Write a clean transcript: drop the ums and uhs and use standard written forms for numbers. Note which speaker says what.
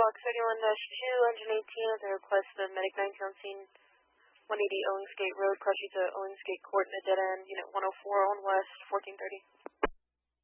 Speaker 1: Fox 31-2, engine 18 at the request of Medic 19 on scene, 180 Owings Gate Road, cross street to Owings Gate Court, at dead end, unit 104 on west, 1430.